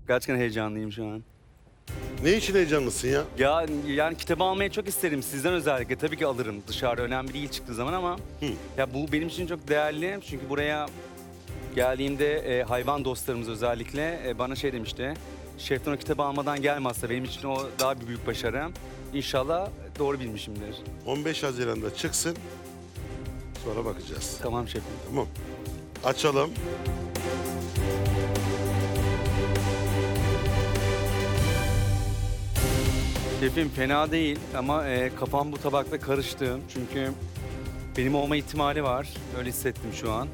Gerçekten heyecanlıyım şu an. Ne için heyecanlısın ya? Ya yani kitabı almayı çok isterim sizden özellikle. Tabii ki alırım dışarıda önemli değil çıktığı zaman ama ya bu benim için çok değerli. Çünkü buraya geldiğimde hayvan dostlarımız özellikle bana şey demişti. Şeften o kitabı almadan gelmezse benim için o daha bir büyük başarı. İnşallah doğru bilmişimdir. 15 Haziran'da çıksın. Sonra bakacağız. Tamam şefim. Tamam. Açalım. Şefim fena değil ama kafam bu tabakla karıştı. Çünkü benim olma ihtimali var. Öyle hissettim şu an.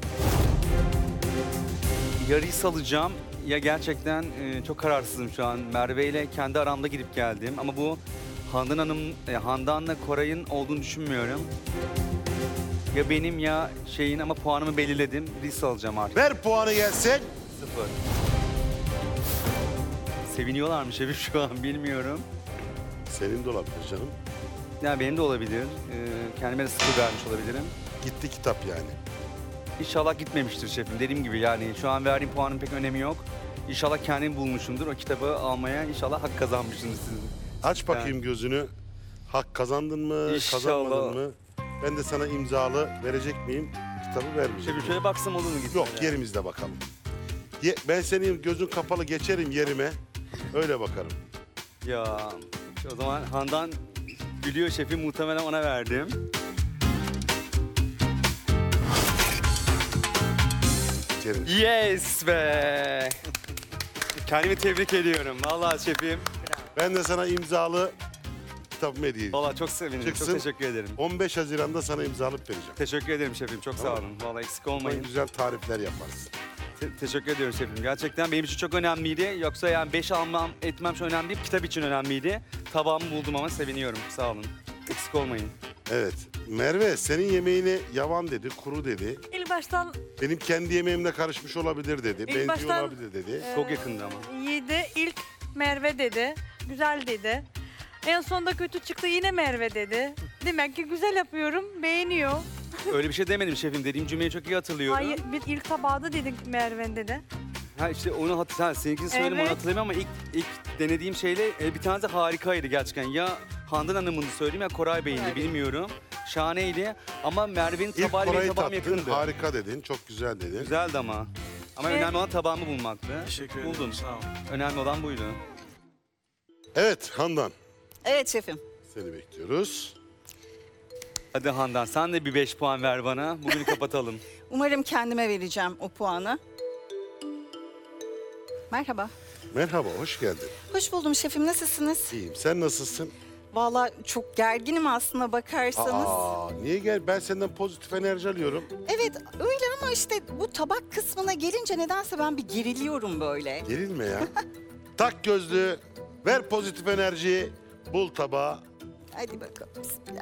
Yarıyı salacağım. Ya gerçekten çok kararsızım şu an. Merve ile kendi aramda gidip geldim. Ama bu Handan'la Koray'ın olduğunu düşünmüyorum. Ya benim ya şeyin ama puanımı belirledim. Risk alacağım artık. Ver puanı gelsin. 0. Seviniyorlar mı şefim şu an bilmiyorum. Senin de olabilir canım. Yani benim de olabilir. Kendime de 0 vermiş olabilirim. Gitti kitap yani. İnşallah gitmemiştir şefim. Dediğim gibi yani şu an verdiğim puanın pek önemi yok. İnşallah kendimi bulmuşumdur. O kitabı almaya inşallah hak kazanmışsınız sizin. Aç bakayım gözünü. Hak kazandın mı, İnşallah. kazanmadın mı? Ben de sana imzalı verecek miyim? Kitabı vermeyecek Şefim miyim? şöyle baksam olur mu gitmeden? Yok, yerimizde bakalım. Ben senin gözün kapalı geçerim yerime. Öyle bakarım. Ya o zaman Handan gülüyor şefim, muhtemelen ona verdim. Yerim. Yes be! Kendimi tebrik ediyorum. Vallahi şefim. Ben de sana imzalı kitabımı hediye edeceğim. Vallahi çok sevindim. Çıksın. Çok teşekkür ederim. 15 Haziran'da sana imzalıp vereceğim. Teşekkür ederim şefim. Çok sağ Tamam. olun. Vallahi eksik Umarım olmayın. güzel tarifler yaparsın. Teşekkür ediyorum şefim. Gerçekten benim için çok önemliydi. Yoksa yani 5 almam etmem şu önemli değil. Kitap için önemliydi. Tabağımı buldum ama seviniyorum. Sağ olun. Eksik olmayın. Evet. Merve, senin yemeğini yavan dedi, kuru dedi. İlk baştan Benim kendi yemeğimle karışmış olabilir dedi. Benziyor baştan- olabilir dedi. Çok yakındı ama. yedi. İlk Merve dedi. Güzel dedi. En sonunda kötü çıktı yine Merve dedi. Demek ki güzel yapıyorum. Beğeniyor. Öyle bir şey demedim şefim. Dediğim cümleyi çok iyi hatırlıyorum. Hayır, bir ilk tabağda dedik Merve dedi. Ha işte onu seninkini söyledim, Evet. onu hatırlamıyorum ama ilk denediğim şeyle bir tanesi harikaydı gerçekten. Ya Handan Hanım'ın söyleyeyim ya Koray Bey'in de bilmiyorum. Şahaneydi ama Merve'nin İlk tabağıyla benim Koray'ı tabağım tattın, yakındı. harika dedin, çok güzel dedin. Güzeldi ama. Ama Evet. önemli olan tabağımı bulmaktı. Teşekkür ederim. Buldum. Sağ ol. Önemli olan buydu. Evet, Handan. Evet şefim. Seni bekliyoruz. Hadi Handan sen de bir 5 puan ver bana. Bugünü kapatalım. Umarım kendime vereceğim o puanı. Merhaba. Merhaba, hoş geldin. Hoş buldum şefim. Nasılsınız? İyiyim, sen nasılsın? Vallahi çok gerginim aslına bakarsanız. Niye gel? Ben senden pozitif enerji alıyorum. Evet öyle ama işte bu tabak kısmına gelince nedense ben bir geriliyorum böyle. Gerilme ya. Tak gözlüğü, ver pozitif enerjiyi, bul tabağı. Hadi bakalım. Bismillah.